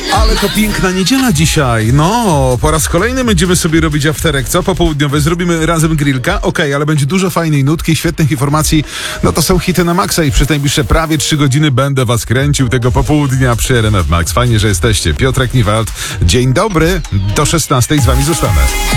Ale to piękna niedziela dzisiaj. No, po raz kolejny będziemy sobie robić afterek, co? Popołudniowe. Zrobimy razem grillka. Okej, ale będzie dużo fajnej nutki, świetnych informacji. No to są hity na maksa i przez najbliższe prawie 3 godziny będę was kręcił tego popołudnia przy RMF Max. Fajnie, że jesteście. Piotrek Niewald. Dzień dobry. Do 16 z wami zostanę.